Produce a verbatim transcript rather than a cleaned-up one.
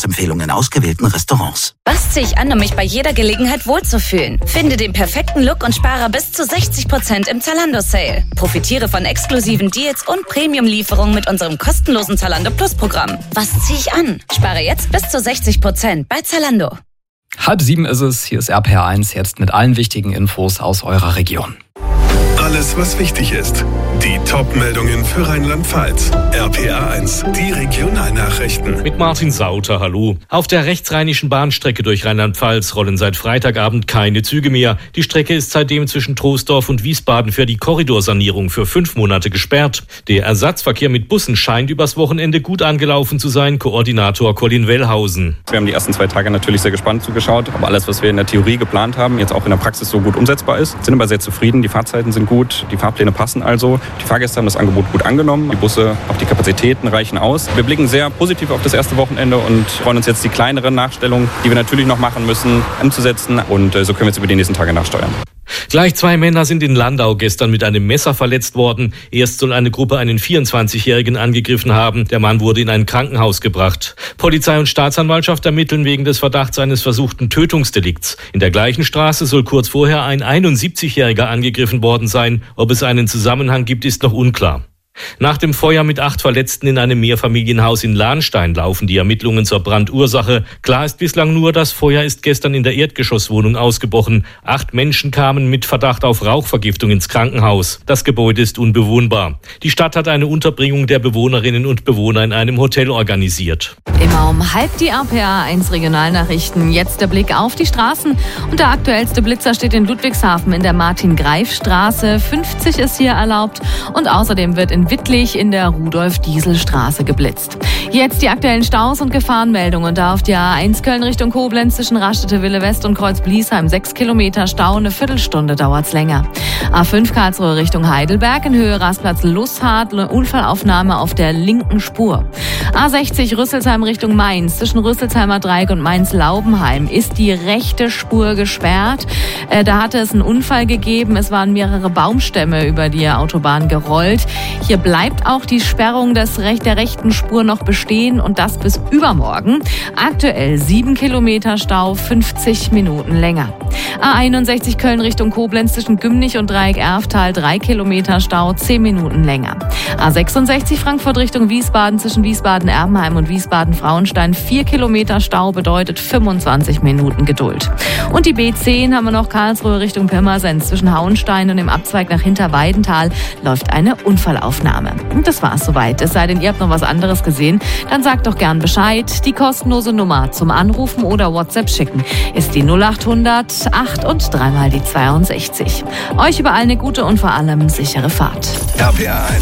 Essensempfehlungen in ausgewählten Restaurants. Was ziehe ich an, um mich bei jeder Gelegenheit wohlzufühlen? Finde den perfekten Look und spare bis zu sechzig Prozent im Zalando-Sale. Profitiere von exklusiven Deals und Premium-Lieferungen mit unserem kostenlosen Zalando Plus-Programm. Was ziehe ich an? Spare jetzt bis zu sechzig Prozent bei Zalando. Halb sieben ist es, hier ist R P R eins, jetzt mit allen wichtigen Infos aus eurer Region. Alles, was wichtig ist. Die Top-Meldungen für Rheinland-Pfalz. R P R eins, die Regionalnachrichten. Mit Martin Sauter, hallo. Auf der rechtsrheinischen Bahnstrecke durch Rheinland-Pfalz rollen seit Freitagabend keine Züge mehr. Die Strecke ist seitdem zwischen Troisdorf und Wiesbaden für die Korridorsanierung für fünf Monate gesperrt. Der Ersatzverkehr mit Bussen scheint übers Wochenende gut angelaufen zu sein, Koordinator Colin Wellhausen. Wir haben die ersten zwei Tage natürlich sehr gespannt zugeschaut, ob alles, was wir in der Theorie geplant haben, jetzt auch in der Praxis so gut umsetzbar ist. Sind aber sehr zufrieden, die Fahrzeiten sind gut, die Fahrpläne passen also. Die Fahrgäste haben das Angebot gut angenommen, die Busse, auch die Kapazitäten reichen aus. Wir blicken sehr positiv auf das erste Wochenende und freuen uns jetzt, die kleineren Nachstellungen, die wir natürlich noch machen müssen, umzusetzen, und so können wir jetzt über die nächsten Tage nachsteuern. Gleich zwei Männer sind in Landau gestern mit einem Messer verletzt worden. Erst soll eine Gruppe einen vierundzwanzigjährigen angegriffen haben. Der Mann wurde in ein Krankenhaus gebracht. Polizei und Staatsanwaltschaft ermitteln wegen des Verdachts eines versuchten Tötungsdelikts. In der gleichen Straße soll kurz vorher ein einundsiebzigjähriger angegriffen worden sein. Ob es einen Zusammenhang gibt, ist noch unklar. Nach dem Feuer mit acht Verletzten in einem Mehrfamilienhaus in Lahnstein laufen die Ermittlungen zur Brandursache. Klar ist bislang nur, das Feuer ist gestern in der Erdgeschosswohnung ausgebrochen. Acht Menschen kamen mit Verdacht auf Rauchvergiftung ins Krankenhaus. Das Gebäude ist unbewohnbar. Die Stadt hat eine Unterbringung der Bewohnerinnen und Bewohner in einem Hotel organisiert. Immer um halb die R P R eins Regionalnachrichten. Jetzt der Blick auf die Straßen. Und der aktuellste Blitzer steht in Ludwigshafen in der Martin-Greif-Straße. fünfzig ist hier erlaubt. Und außerdem wird in Wittlich in der Rudolf-Diesel-Straße geblitzt. Jetzt die aktuellen Staus und Gefahrenmeldungen. Da auf der A eins Köln Richtung Koblenz zwischen Raststätte-Wille West und Kreuz-Bliesheim sechs Kilometer Stau, eine Viertelstunde dauert's länger. A fünf Karlsruhe Richtung Heidelberg in Höhe Rastplatz Lusshardt, eine Unfallaufnahme auf der linken Spur. A sechzig Rüsselsheim Richtung Mainz zwischen Rüsselsheimer Dreieck und Mainz-Laubenheim ist die rechte Spur gesperrt. Äh, da hatte es einen Unfall gegeben. Es waren mehrere Baumstämme über die Autobahn gerollt. Hier bleibt auch die Sperrung des Rech- der rechten Spur noch bestehen, und das bis übermorgen. Aktuell sieben Kilometer Stau, fünfzig Minuten länger. A einundsechzig Köln Richtung Koblenz zwischen Gümnich und Dreieck-Erftal, drei Kilometer Stau, zehn Minuten länger. A sechsundsechzig Frankfurt Richtung Wiesbaden zwischen Wiesbaden-Erbenheim und Wiesbaden-Frauenstein, vier Kilometer Stau bedeutet fünfundzwanzig Minuten Geduld. Und die B zehn haben wir noch Karlsruhe Richtung Pirmasens zwischen Hauenstein und dem Abzweig nach Hinterweidenthal läuft eine Unfallaufnahme. Und das war's soweit. Es sei denn, ihr habt noch was anderes gesehen, dann sagt doch gern Bescheid. Die kostenlose Nummer zum Anrufen oder WhatsApp schicken ist die null achthundert acht und dreimal die zweiundsechzig. Euch überall eine gute und vor allem sichere Fahrt. R P R eins.